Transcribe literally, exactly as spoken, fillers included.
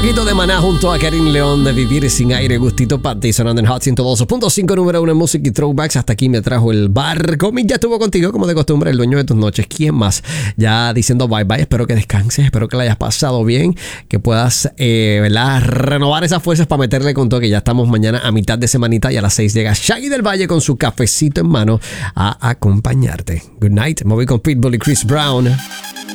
poquito de Maná junto a Karin León de Vivir Sin Aire, gustito para ti, sonando en Hot ciento doce punto cinco, número uno en música y throwbacks. Hasta aquí me trajo el barco. Ya estuvo contigo, como de costumbre, el dueño de tus noches. ¿Quién más? Ya diciendo bye bye, espero que descanses, espero que la hayas pasado bien, que puedas, eh, ¿verdad? Renovar esas fuerzas para meterle con todo, que ya estamos mañana a mitad de semanita y a las seis llega Shaggy del Valle con su cafecito en mano a acompañarte. Good night, me voy con Pitbull y Chris Brown.